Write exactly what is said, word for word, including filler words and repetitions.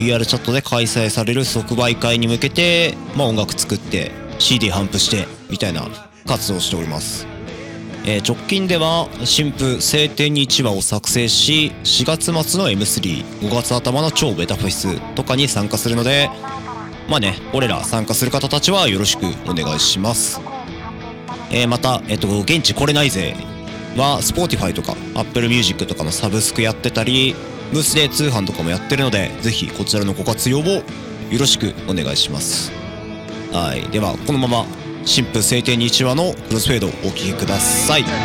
ブイアール チャットで開催される即売会に向けて、まあ、音楽作って シーディー 頒布してみたいな活動をしております。えー、直近では新婦晴天にいちわを作成し、しがつ末の エムスリー、ごがつ頭の超ベタフェスとかに参加するので、まあね、俺ら参加する方たちはよろしくお願いします。えー、また、えっと、現地来れないぜは Spotify とか Apple Music とかのサブスクやってたり、ブースで通販とかもやってるので、ぜひこちらのご活用をよろしくお願いします。はい、ではこのまま新婦晴天にいちわのクロスフェードをお聴きください。